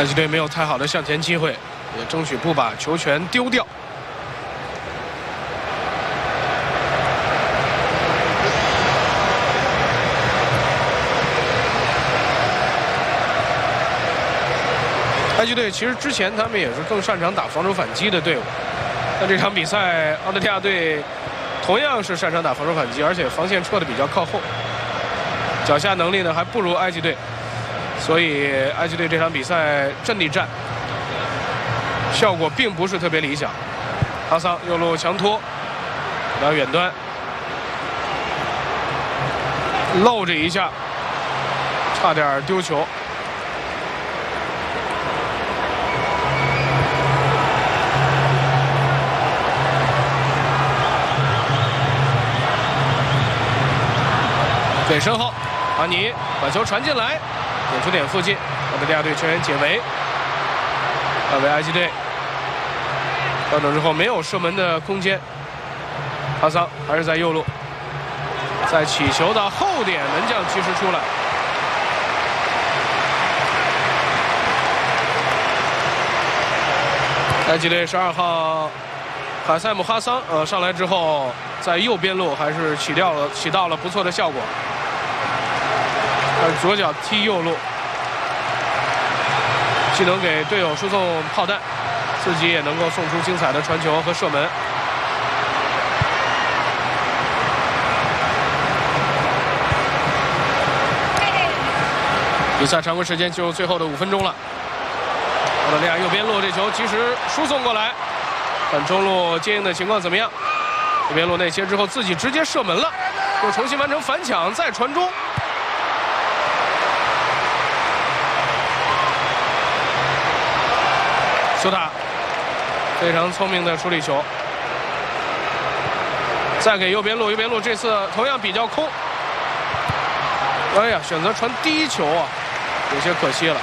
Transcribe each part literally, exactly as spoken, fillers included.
埃及队没有太好的向前机会，也争取不把球权丢掉。埃及队其实之前他们也是更擅长打防守反击的队伍，但这场比赛澳大利亚队同样是擅长打防守反击，而且防线撤得比较靠后，脚下能力呢还不如埃及队，所以埃及队这场比赛阵地战效果并不是特别理想。哈桑右路强拖到远端，漏这一下，差点丢球。给身后，阿尼把球传进来，点球点附近，澳大利亚队球员解围，换为埃及队。调整之后没有射门的空间，哈桑还是在右路，再起球到后点，门将及时出来。埃及队十二号卡塞姆哈桑，呃，上来之后在右边路还是起掉了起到了不错的效果。他左脚踢右路，既能给队友输送炮弹，自己也能够送出精彩的传球和射门。比赛常规时间进入最后的五分钟了。澳大利亚右边路这球及时输送过来，看中路接应的情况怎么样。右边路内切之后，自己直接射门了，又重新完成反抢，再传中。苏塔非常聪明的处理球，再给右边路，右边路这次同样比较空。哎呀，选择传低球啊，有些可惜了。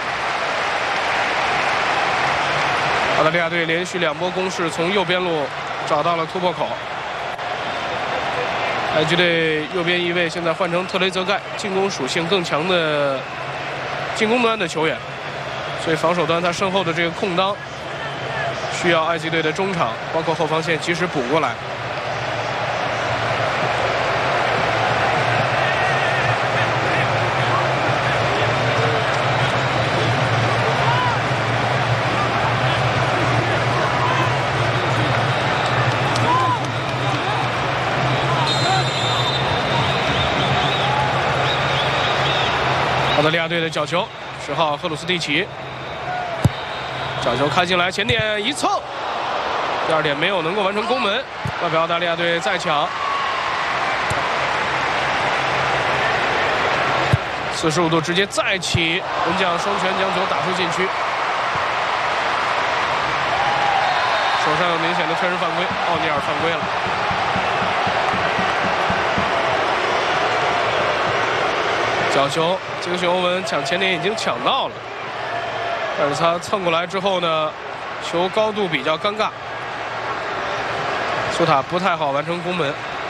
澳大利亚队连续两波攻势从右边路找到了突破口。埃及队右边翼位现在换成特雷泽盖，进攻属性更强的进攻端的球员，所以防守端他身后的这个空当需要埃及队的中场包括后防线及时补过来。澳大利亚队的角球，十号赫鲁斯蒂奇，角球开进来，前点一蹭，第二点没有能够完成攻门，代表澳大利亚队再抢。四十五度直接再起，门将双拳将球打出禁区，手上有明显的确认犯规，奥尼尔犯规了。角球，金逊欧文抢前点已经抢到了，但是他蹭过来之后呢，球高度比较尴尬，苏塔不太好完成攻门。